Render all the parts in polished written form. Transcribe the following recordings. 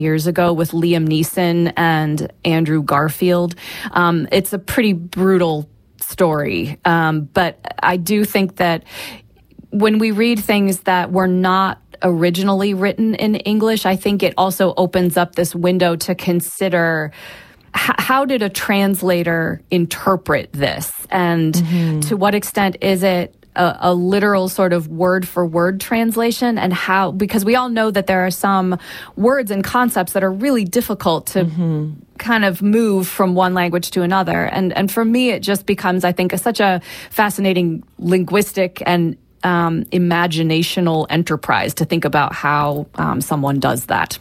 years ago with Liam Neeson and Andrew Garfield. It's a pretty brutal story, but I do think that when we read things that were not originally written in English, I think it also opens up this window to consider how did a translator interpret this, and to what extent is it a literal sort of word-for-word translation, and how, because we all know that there are some words and concepts that are really difficult to kind of move from one language to another. And for me, it just becomes, I think, such a fascinating linguistic and imaginational enterprise to think about how someone does that.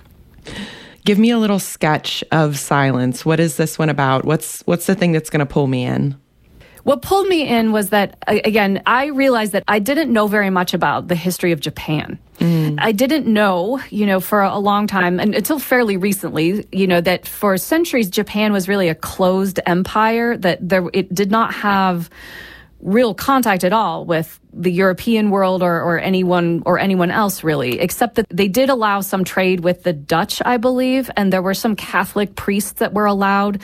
Give me a little sketch of Silence. What is this one about? What's the thing that's going to pull me in? What pulled me in was that, again, I realized that I didn't know very much about the history of Japan. I didn't know, for a long time, and until fairly recently, that for centuries, Japan was really a closed empire, that it did not have real contact at all with the European world or anyone else, really, except that they did allow some trade with the Dutch, I believe, and there were some Catholic priests that were allowed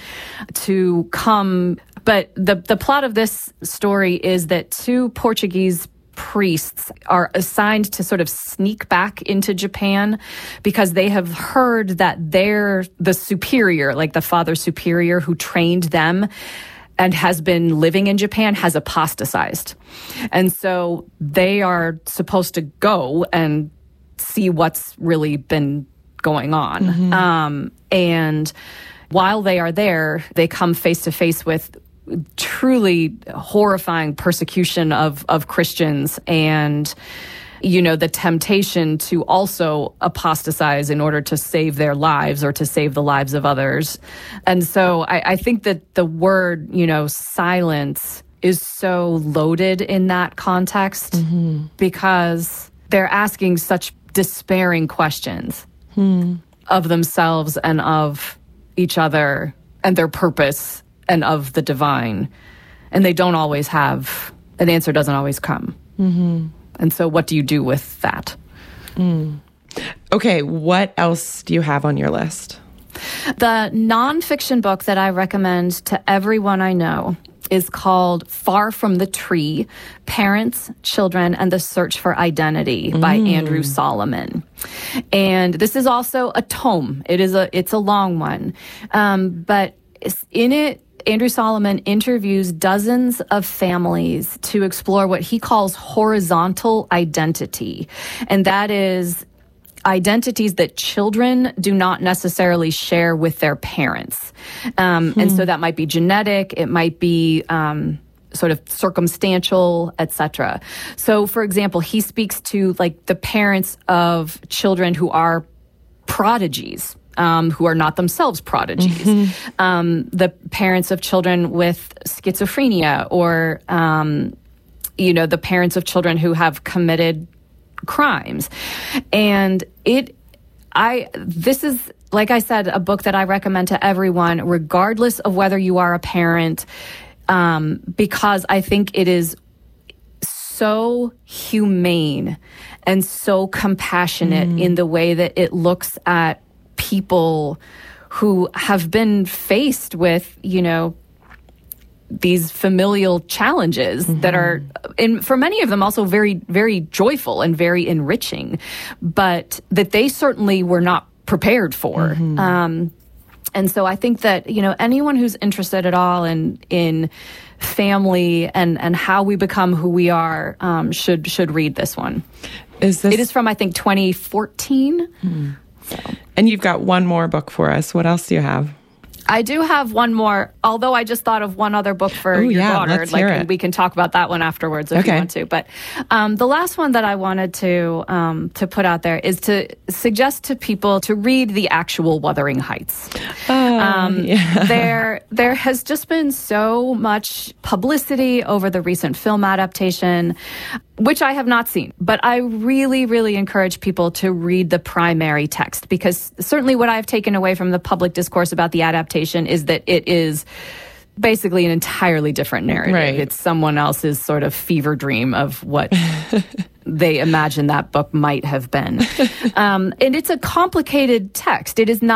to come. But the plot of this story is that two Portuguese priests are assigned to sort of sneak back into Japan because they have heard that the superior, like the father superior who trained them and has been living in Japan, has apostatized. And so they are supposed to go and see what's really been going on. And while they are there, they come face to face with truly horrifying persecution of Christians, and the temptation to also apostatize in order to save their lives or to save the lives of others. And so I think that the word, silence, is so loaded in that context because they're asking such despairing questions of themselves and of each other and their purpose and of the divine. And they don't always have, an answer doesn't always come. And so what do you do with that? Okay, what else do you have on your list? The nonfiction book that I recommend to everyone I know is called Far from the Tree: Parents, Children, and the Search for Identity by Andrew Solomon. And this is also a tome. It's a long one. But in it, Andrew Solomon interviews dozens of families to explore what he calls horizontal identity. And that is identities that children do not necessarily share with their parents. And so that might be genetic, it might be sort of circumstantial, etc. So, for example, he speaks to the parents of children who are prodigies. Who are not themselves prodigies, the parents of children with schizophrenia, or, the parents of children who have committed crimes. And this is, like I said, a book that I recommend to everyone, regardless of whether you are a parent, because I think it is so humane and so compassionate in the way that it looks at people who have been faced with, these familial challenges that are, for many of them, also very, very joyful and very enriching, but that they certainly were not prepared for. And so I think that, anyone who's interested at all in family and how we become who we are should read this one. It is from, I think, 2014. So. And you've got one more book for us. What else do you have? I do have one more, although I just thought of one other book for your daughter. Let's hear it. We can talk about that one afterwards if you want to. But the last one that I wanted to put out there is to suggest to people to read The Actual Wuthering Heights. There has just been so much publicity over the recent film adaptation, which I have not seen. But I really, really encourage people to read the primary text, because certainly what I've taken away from the public discourse about the adaptation is that it is basically an entirely different narrative. Right. It's someone else's sort of fever dream of what they imagine that book might have been. And it's a complicated text. It is not